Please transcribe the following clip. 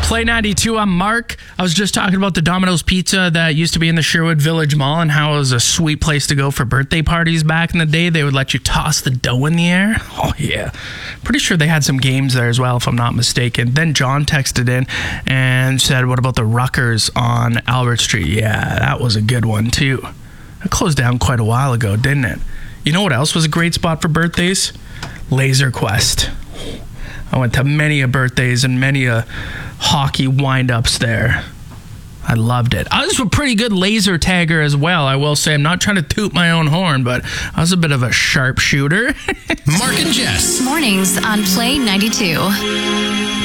Play 92, I'm Mark. I was just talking about the Domino's Pizza that used to be in the Sherwood Village Mall and how it was a sweet place to go for birthday parties back in the day. They would let you toss the dough in the air. Oh, yeah. Pretty sure they had some games there as well, if I'm not mistaken. Then John texted in and said, what about the Ruckers on Albert Street? Yeah, that was a good one, too. It closed down quite a while ago, didn't it? You know what else was a great spot for birthdays? Laser Quest. I went to many a birthdays and many a hockey wind-ups there. I loved it. I was a pretty good laser tagger as well, I will say. I'm not trying to toot my own horn, but I was a bit of a sharpshooter. Mark and Jess. Mornings on Play 92.